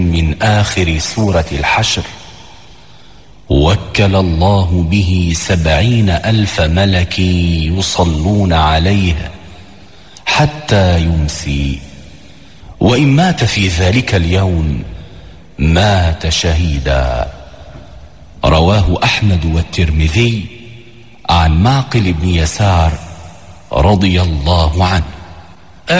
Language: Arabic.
من آخر سورة الحشر: وكل الله به 70,000 ملك يصلون عليه حتى يمسي، وإن مات في ذلك اليوم مات شهيدا. رواه أحمد والترمذي عن معقل بن يسار رضي الله عنه.